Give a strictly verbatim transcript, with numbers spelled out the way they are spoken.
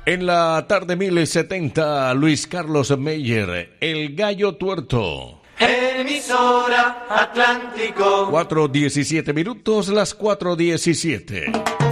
En la tarde mil setenta, Luis Carlos Meyer, El Gallo Tuerto. Emisora Atlántico. cuatro diecisiete minutos, las cuatro diecisiete.